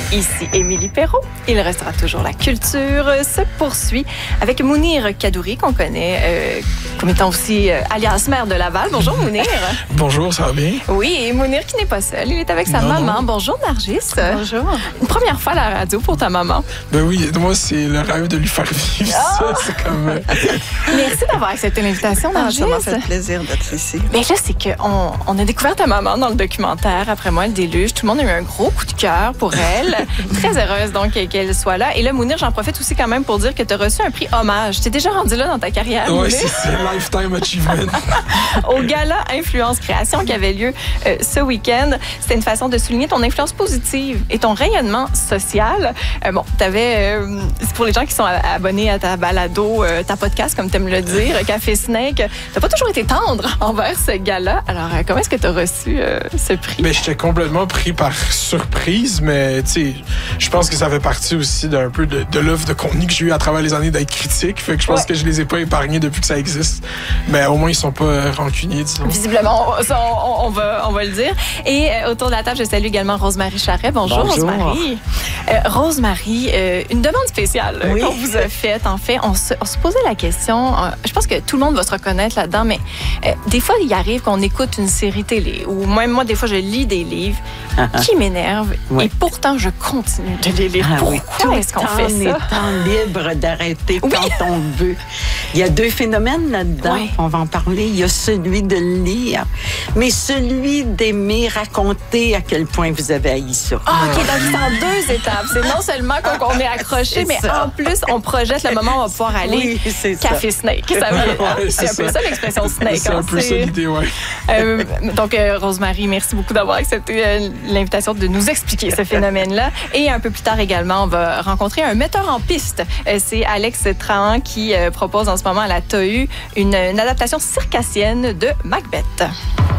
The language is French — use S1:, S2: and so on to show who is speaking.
S1: Ici Émilie Perrault. Il restera toujours la culture se poursuit avec Mounir Kadouri, qu'on connaît comme étant aussi alias maire de Laval. Bonjour Mounir.
S2: Bonjour, ça va bien?
S1: Oui, et Mounir qui n'est pas seul. Il est avec sa maman. Bonjour Nargis.
S3: Bonjour.
S1: Une première fois à la radio pour ta maman.
S2: Ben oui, moi c'est le rêve de lui faire vivre ça. C'est comme...
S1: Merci d'avoir accepté l'invitation, Nargis.
S3: Ça m'a fait plaisir d'être ici.
S1: Mais là, c'est qu'on a découvert ta maman dans le documentaire Après moi le déluge. Tout le monde a eu un gros coup de cœur pour elle. Très heureuse donc qu'elle soit là. Et là, Mounir, j'en profite aussi quand même pour dire que tu as reçu un prix hommage. Tu es déjà rendu là dans ta carrière.
S2: Oui, c'est Lifetime Achievement.
S1: Au gala Influence Création qui avait lieu ce week-end. C'était une façon de souligner ton influence positive et ton rayonnement social. Bon, tu avais, pour les gens qui sont abonnés à ta balado, ta podcast, comme tu aimes le dire, Café Snake, tu n'as pas toujours été tendre envers ce gala. Alors, comment est-ce que tu as reçu ce prix?
S2: Ben, j'étais complètement pris par surprise, mais tu sais, je pense que ça fait partie aussi d'un peu de l'œuvre de contenu que j'ai eu à travers les années d'être critique. Fait que je pense que je les ai pas épargnés depuis que ça existe. Mais au moins, ils sont pas rancuniers, disons.
S1: Visiblement, on va le dire. Et autour de la table, je salue également Rose-Marie Charret. Bonjour. Rose-Marie. Rose-Marie, une demande spéciale qu'on vous a faite. En fait, on se posait la question, je pense que tout le monde va se reconnaître là-dedans, mais des fois, il arrive qu'on écoute une série télé, ou même moi, des fois, je lis des livres qui m'énervent, et pourtant, je continue de les lire. Pourquoi est-ce qu'on fait ça?
S3: On est temps libre d'arrêter quand on veut. Il y a deux phénomènes là-dedans, on va en parler. Il y a celui de lire, mais celui d'aimer raconter à quel point vous avez haï ça.
S1: OK, donc c'est en deux étapes. C'est non seulement qu'on est accroché, mais en plus, on projette le moment où on va pouvoir aller Café Snake. C'est un peu ça l'expression Snake.
S2: C'est un peu ça l'idée,
S1: donc, Rose-Marie, merci beaucoup d'avoir accepté l'invitation de nous expliquer ce phénomène-là. Et un peu plus tard également, on va rencontrer un metteur en piste. C'est Alex Trahan qui propose en ce moment à la TAU une adaptation circassienne de Macbeth.